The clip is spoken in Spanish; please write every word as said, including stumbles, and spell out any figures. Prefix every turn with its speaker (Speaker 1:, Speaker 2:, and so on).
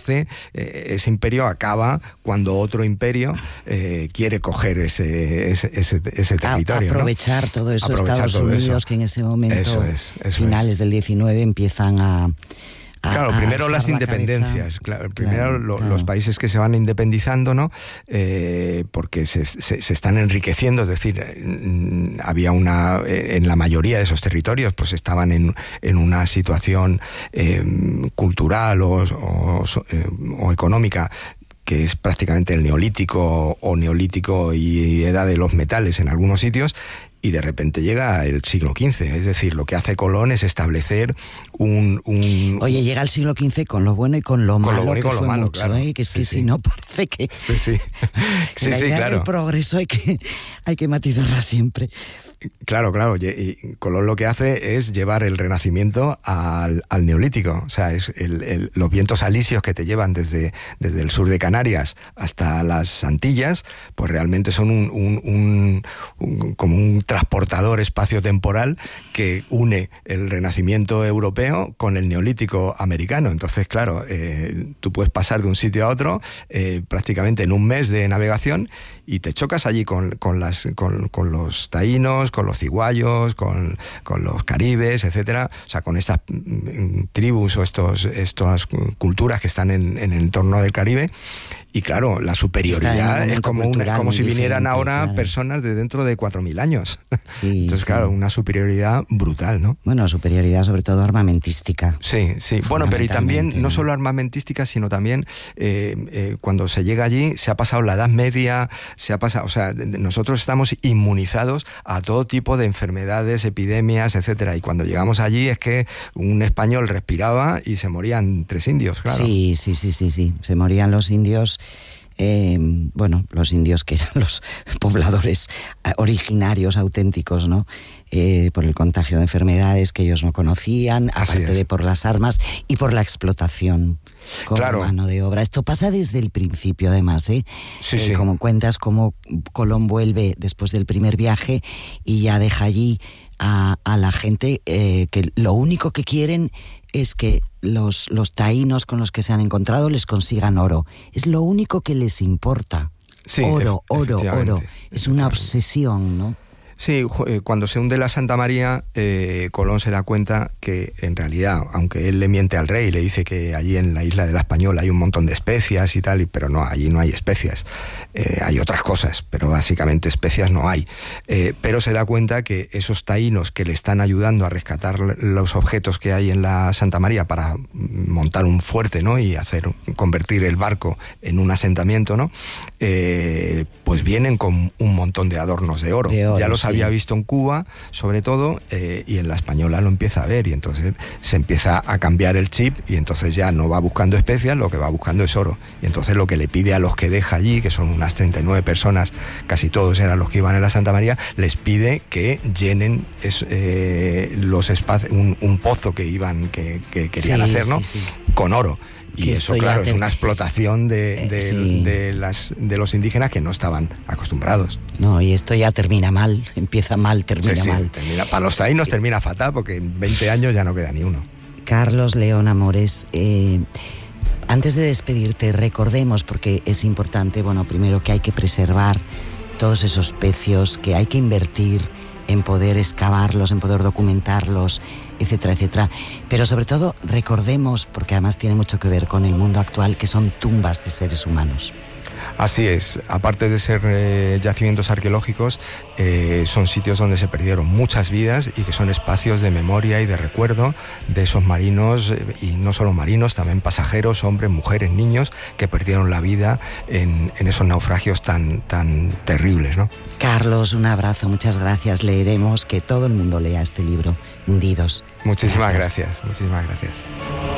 Speaker 1: catorce, eh, ese imperio acaba cuando otro imperio eh, quiere coger ese, ese, ese, ese territorio.
Speaker 2: A, aprovechar, ¿no?, todo eso,
Speaker 1: aprovechar
Speaker 2: Estados
Speaker 1: todo
Speaker 2: Unidos,
Speaker 1: eso.
Speaker 2: que en ese momento,
Speaker 1: eso es, eso
Speaker 2: finales
Speaker 1: es.
Speaker 2: del diecinueve, empiezan a... A,
Speaker 1: claro, primero las
Speaker 2: la
Speaker 1: independencias, claro, primero
Speaker 2: claro,
Speaker 1: lo,
Speaker 2: claro.
Speaker 1: los países que se van independizando, ¿no? Eh, porque se, se, se están enriqueciendo, es decir, eh, había una, eh, en la mayoría de esos territorios, pues estaban en, en una situación eh, cultural o, o, eh, o económica que es prácticamente el neolítico o neolítico y edad de los metales en algunos sitios. Y de repente llega el siglo quince, es decir, lo que hace Colón es establecer un... un
Speaker 2: Oye, llega el siglo quince con lo bueno y con lo
Speaker 1: con
Speaker 2: malo,
Speaker 1: lo bueno y
Speaker 2: que
Speaker 1: con
Speaker 2: fue
Speaker 1: lo malo,
Speaker 2: mucho,
Speaker 1: claro.
Speaker 2: ¿eh? Que es
Speaker 1: sí,
Speaker 2: que
Speaker 1: sí.
Speaker 2: si no parece que...
Speaker 1: Sí, sí. sí,
Speaker 2: la
Speaker 1: sí,
Speaker 2: idea
Speaker 1: claro.
Speaker 2: del progreso hay que, hay que matizarla siempre.
Speaker 1: Claro, claro. Y Colón lo que hace es llevar el Renacimiento al, al Neolítico. O sea, es el, el, los vientos alisios que te llevan desde, desde el sur de Canarias hasta las Antillas, pues realmente son un, un, un, un como un transportador espaciotemporal que une el Renacimiento europeo con el Neolítico americano. Entonces, claro, eh, tú puedes pasar de un sitio a otro eh, prácticamente en un mes de navegación y te chocas allí con, con, las, con, con los taínos, con los ciguayos, con, con los caribes, etcétera. O sea, con estas mm, tribus o estos, estas culturas que están en, en el entorno del Caribe. Y claro, la superioridad es como, una, como si vinieran ahora claro. personas de dentro de cuatro mil años. Sí, Entonces, sí. claro, una superioridad brutal, ¿no?
Speaker 2: Bueno, superioridad sobre todo armamentística.
Speaker 1: Sí, sí. Bueno, pero y también, no solo armamentística, sino también eh, eh, cuando se llega allí, se ha pasado la Edad Media, se ha pasado, o sea, nosotros estamos inmunizados a todo tipo de enfermedades, epidemias, etcétera. Y cuando llegamos allí es que un español respiraba y se morían tres indios, claro.
Speaker 2: Sí, sí, sí, sí, sí. Se morían los indios. Eh, bueno, los indios que eran los pobladores originarios, auténticos, ¿no? Eh, por el contagio de enfermedades que ellos no conocían,
Speaker 1: Así
Speaker 2: aparte
Speaker 1: es.
Speaker 2: de por las armas y por la explotación como
Speaker 1: claro.
Speaker 2: mano de obra. Esto pasa desde el principio, además, ¿eh?
Speaker 1: Sí,
Speaker 2: eh
Speaker 1: sí.
Speaker 2: Como cuentas, como Colón vuelve después del primer viaje y ya deja allí a, a la gente eh, que lo único que quieren es que los, los taínos con los que se han encontrado les consigan oro. Es lo único que les importa.
Speaker 1: Sí,
Speaker 2: oro,
Speaker 1: efe-
Speaker 2: oro, oro. Es una obsesión, ¿no?
Speaker 1: Sí, cuando se hunde la Santa María, eh, Colón se da cuenta que en realidad, aunque él le miente al rey, le dice que allí en la isla de la Española hay un montón de especias y tal, pero no, allí no hay especias. Eh, hay otras cosas, pero básicamente especias no hay. Eh, pero se da cuenta que esos taínos que le están ayudando a rescatar los objetos que hay en la Santa María para montar un fuerte, ¿no? Y hacer convertir el barco en un asentamiento, ¿no? Eh, pues vienen con un montón de adornos de oro.
Speaker 2: De oro,
Speaker 1: ya los
Speaker 2: sí.
Speaker 1: había visto en Cuba, sobre todo, eh, y en la Española lo empieza a ver, y entonces se empieza a cambiar el chip, y entonces ya no va buscando especias, lo que va buscando es oro. Y entonces lo que le pide a los que deja allí, que son unas treinta y nueve personas, casi todos eran los que iban en la Santa María, les pide que llenen es, eh, los espacios, un, un pozo que iban, que, que querían
Speaker 2: Sí,
Speaker 1: hacer, ¿no?
Speaker 2: sí, sí.
Speaker 1: Con oro. Y
Speaker 2: Que
Speaker 1: eso,
Speaker 2: esto ya
Speaker 1: claro,
Speaker 2: te-
Speaker 1: es una explotación de, de,
Speaker 2: Eh, sí.
Speaker 1: de, las, de los indígenas que no estaban acostumbrados.
Speaker 2: No, y esto ya termina mal, empieza mal, termina
Speaker 1: Sí, sí,
Speaker 2: mal.
Speaker 1: termina- para los taínos termina fatal porque en veinte años ya no queda ni uno.
Speaker 2: Carlos León Amores, eh, antes de despedirte, recordemos, porque es importante, bueno, primero que hay que preservar todos esos pecios, que hay que invertir en poder excavarlos, en poder documentarlos, etcétera, etcétera. Pero sobre todo recordemos, porque además tiene mucho que ver con el mundo actual, que son tumbas de seres humanos.
Speaker 1: Así es, aparte de ser eh, yacimientos arqueológicos, eh, son sitios donde se perdieron muchas vidas y que son espacios de memoria y de recuerdo de esos marinos, eh, y no solo marinos, también pasajeros, hombres, mujeres, niños, que perdieron la vida en, en esos naufragios tan, tan terribles, ¿no?
Speaker 2: Carlos, un abrazo, muchas gracias. Leeremos, que todo el mundo lea este libro, Hundidos.
Speaker 1: Muchísimas
Speaker 2: Gracias.
Speaker 1: gracias, muchísimas gracias.